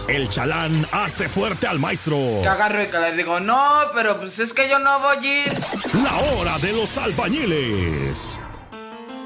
El chalán hace fuerte al maestro. Que agarro y que le digo, no, pero pues es que yo no voy a ir. La hora de los albañiles.